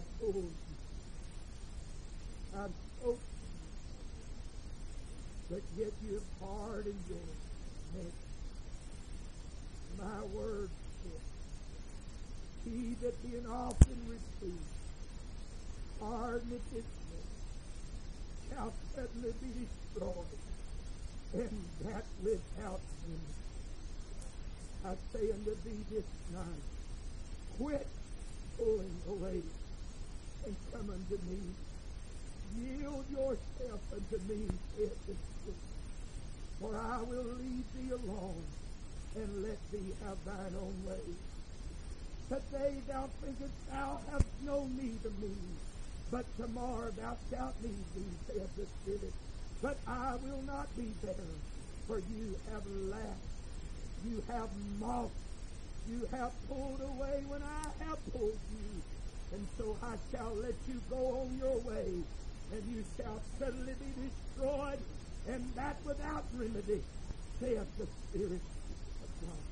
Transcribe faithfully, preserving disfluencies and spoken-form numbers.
I've told you. I've spoken. But yet you have hardened your head. My word says, he that being often received, hardeneth his head, shall suddenly be destroyed, and that without remedy. I say unto thee this night, quit pulling away and come unto me. Yield yourself unto me, saith the Spirit, for I will leave thee alone and let thee have thine own way. Today thou thinkest thou hast no need of me, but tomorrow thou shalt need me, saith the Spirit. But I will not be there, for you have laughed, you have mocked, you have pulled away when I have pulled you, and so I shall let you go on your way, and you shall suddenly be destroyed, and that without remedy, saith the Spirit of God.